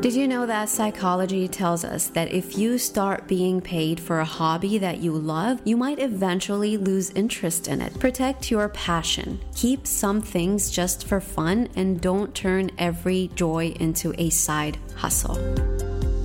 Did you know that psychology tells us that if you start being paid for a hobby that you love, you might eventually lose interest in it? Protect your passion. Keep some things just for fun and don't turn every joy into a side hustle.